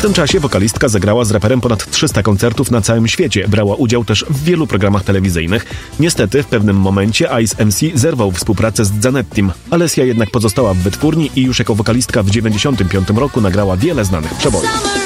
tym czasie wokalistka zagrała z raperem ponad 300 koncertów na całym świecie. Brała udział też w wielu programach telewizyjnych. Niestety w pewnym momencie Ice MC zerwał współpracę z Zanettim. Alessia jednak pozostała w wytwórni i już jako wokalistka w 1995 roku nagrała wiele znanych przebojów.